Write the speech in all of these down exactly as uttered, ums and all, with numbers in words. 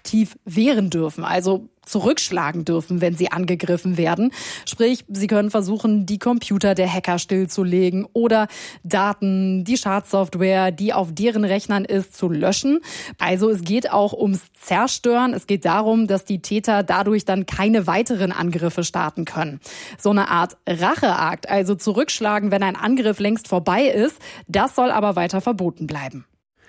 aktiv wehren dürfen, also zurückschlagen dürfen, wenn sie angegriffen werden. Sprich, sie können versuchen, die Computer der Hacker stillzulegen oder Daten, die Schadsoftware, die auf deren Rechnern ist, zu löschen. Also es geht auch ums Zerstören. Es geht darum, dass die Täter dadurch dann keine weiteren Angriffe starten können. So eine Art Racheakt, also zurückschlagen, wenn ein Angriff längst vorbei ist, das soll aber weiter verboten bleiben.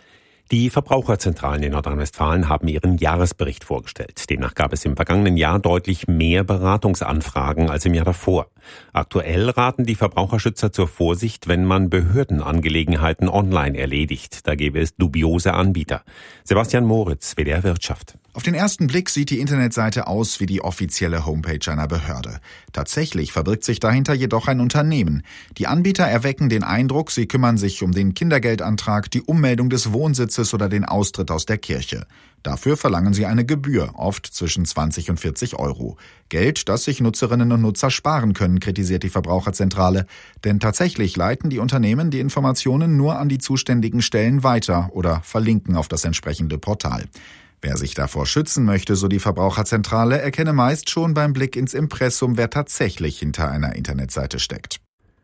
Die Verbraucherzentralen in Nordrhein-Westfalen haben ihren Jahresbericht vorgestellt. Demnach gab es im vergangenen Jahr deutlich mehr Beratungsanfragen als im Jahr davor. Aktuell raten die Verbraucherschützer zur Vorsicht, wenn man Behördenangelegenheiten online erledigt. Da gäbe es dubiose Anbieter. Sebastian Moritz, W D R Wirtschaft. Auf den ersten Blick sieht die Internetseite aus wie die offizielle Homepage einer Behörde. Tatsächlich verbirgt sich dahinter jedoch ein Unternehmen. Die Anbieter erwecken den Eindruck, sie kümmern sich um den Kindergeldantrag, die Ummeldung des Wohnsitzes oder den Austritt aus der Kirche. Dafür verlangen sie eine Gebühr, oft zwischen zwanzig und vierzig Euro. Geld, das sich Nutzerinnen und Nutzer sparen können, kritisiert die Verbraucherzentrale. Denn tatsächlich leiten die Unternehmen die Informationen nur an die zuständigen Stellen weiter oder verlinken auf das entsprechende Portal. Wer sich davor schützen möchte, so die Verbraucherzentrale, erkenne meist schon beim Blick ins Impressum, wer tatsächlich hinter einer Internetseite steckt.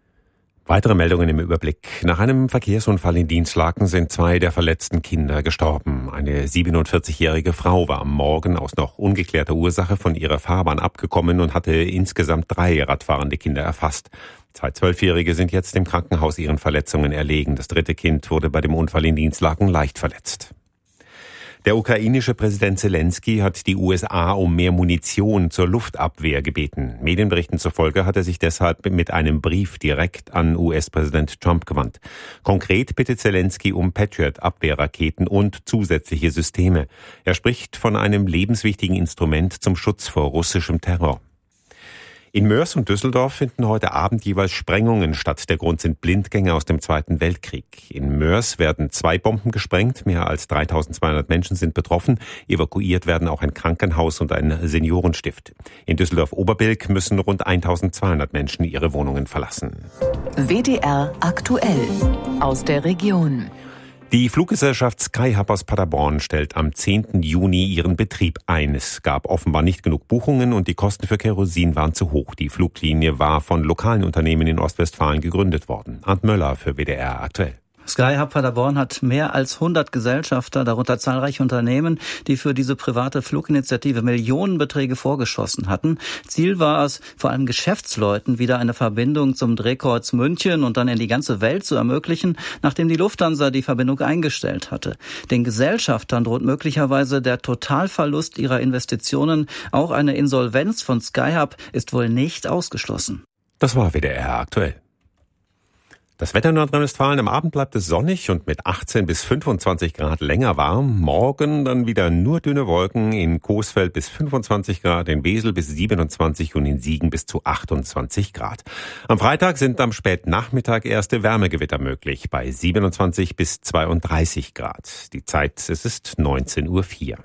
Weitere Meldungen im Überblick. Nach einem Verkehrsunfall in Dinslaken sind zwei der verletzten Kinder gestorben. Eine siebenundvierzigjährige Frau war am Morgen aus noch ungeklärter Ursache von ihrer Fahrbahn abgekommen und hatte insgesamt drei radfahrende Kinder erfasst. Zwei Zwölfjährige sind jetzt im Krankenhaus ihren Verletzungen erlegen. Das dritte Kind wurde bei dem Unfall in Dinslaken leicht verletzt. Der ukrainische Präsident Zelensky hat die U S A um mehr Munition zur Luftabwehr gebeten. Medienberichten zufolge hat er sich deshalb mit einem Brief direkt an U S-Präsident Trump gewandt. Konkret bittet Zelensky um Patriot-Abwehrraketen und zusätzliche Systeme. Er spricht von einem lebenswichtigen Instrument zum Schutz vor russischem Terror. In Moers und Düsseldorf finden heute Abend jeweils Sprengungen statt. Der Grund sind Blindgänger aus dem Zweiten Weltkrieg. In Moers werden zwei Bomben gesprengt. Mehr als dreitausendzweihundert Menschen sind betroffen. Evakuiert werden auch ein Krankenhaus und ein Seniorenstift. In Düsseldorf-Oberbilk müssen rund eintausendzweihundert Menschen ihre Wohnungen verlassen. W D R aktuell aus der Region. Die Fluggesellschaft Skyhub aus Paderborn stellt am zehnten Juni ihren Betrieb ein. Es gab offenbar nicht genug Buchungen und die Kosten für Kerosin waren zu hoch. Die Fluglinie war von lokalen Unternehmen in Ostwestfalen gegründet worden. Arndt Möller für W D R aktuell. Skyhub Paderborn hat mehr als hundert Gesellschafter, darunter zahlreiche Unternehmen, die für diese private Fluginitiative Millionenbeträge vorgeschossen hatten. Ziel war es, vor allem Geschäftsleuten wieder eine Verbindung zum Drehkreuz München und dann in die ganze Welt zu ermöglichen, nachdem die Lufthansa die Verbindung eingestellt hatte. Den Gesellschaftern droht möglicherweise der Totalverlust ihrer Investitionen. Auch eine Insolvenz von Skyhub ist wohl nicht ausgeschlossen. Das war W D R aktuell. Das Wetter in Nordrhein-Westfalen: Am Abend bleibt es sonnig und mit achtzehn bis fünfundzwanzig Grad länger warm. Morgen dann wieder nur dünne Wolken, in Coesfeld bis fünfundzwanzig Grad, in Wesel bis siebenundzwanzig und in Siegen bis zu achtundzwanzig Grad. Am Freitag sind am Spätnachmittag erste Wärmegewitter möglich, bei siebenundzwanzig bis zweiunddreißig Grad. Die Zeit, es ist neunzehn Uhr vier.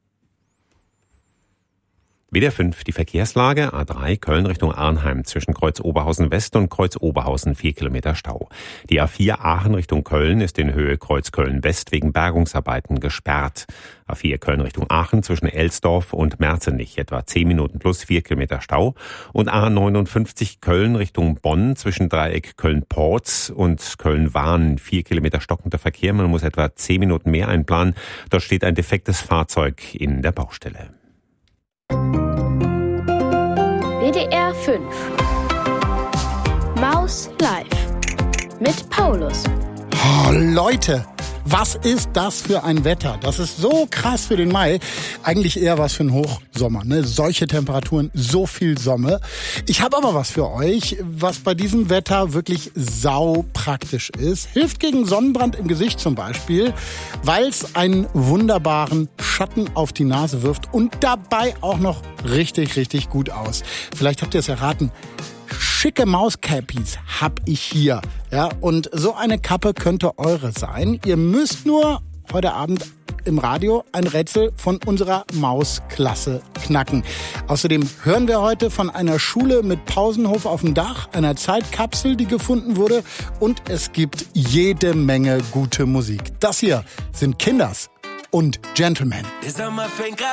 W D R fünf, die Verkehrslage: A drei Köln Richtung Arnheim zwischen Kreuz Oberhausen West und Kreuz Oberhausen vier Kilometer Stau. Die A vier Aachen Richtung Köln ist in Höhe Kreuz Köln West wegen Bergungsarbeiten gesperrt. A vier Köln Richtung Aachen zwischen Elsdorf und Merzenich etwa zehn Minuten plus vier Kilometer Stau. Und A neunundfünfzig Köln Richtung Bonn zwischen Dreieck Köln-Porz und Köln-Wahn vier Kilometer stockender Verkehr. Man muss etwa zehn Minuten mehr einplanen. Dort steht ein defektes Fahrzeug in der Baustelle. W D R fünf Maus Live mit Paulus. Oh, Leute, was ist das für ein Wetter? Das ist so krass für den Mai. Eigentlich eher was für einen Hochsommer, ne? Solche Temperaturen, so viel Sonne. Ich habe aber was für euch, was bei diesem Wetter wirklich sau praktisch ist. Hilft gegen Sonnenbrand im Gesicht zum Beispiel, weil es einen wunderbaren Schatten auf die Nase wirft und dabei auch noch richtig, richtig gut aus. Vielleicht habt ihr es erraten. Schicke Mauscappies hab ich hier. Ja, und so eine Kappe könnte eure sein. Ihr müsst nur heute Abend im Radio ein Rätsel von unserer Mausklasse knacken. Außerdem hören wir heute von einer Schule mit Pausenhof auf dem Dach, einer Zeitkapsel, die gefunden wurde, und es gibt jede Menge gute Musik. Das hier sind Kinders und Gentlemen.